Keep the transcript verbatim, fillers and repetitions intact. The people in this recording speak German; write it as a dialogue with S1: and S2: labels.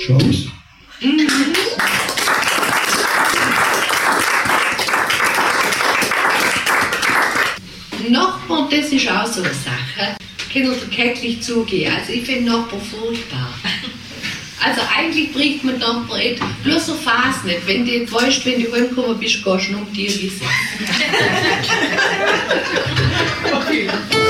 S1: Chance.
S2: Mhm. Nachbarn, das ist auch so eine Sache. Kann oder kältlich zugehen. Also ich finde Nachbarn furchtbar. Also eigentlich bringt man Nachbarn etwas. Bloß so Phase nicht. Wenn du jetzt weißt, wenn du heimgekommen bist, gehst du noch um die Wiese.
S1: Okay.